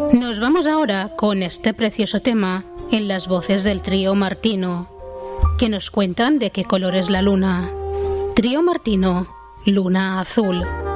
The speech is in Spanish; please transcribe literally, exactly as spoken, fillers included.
Nos vamos ahora con este precioso tema en las voces del trío Martino, que nos cuentan de qué color es la luna. Trío Martino, Luna Azul.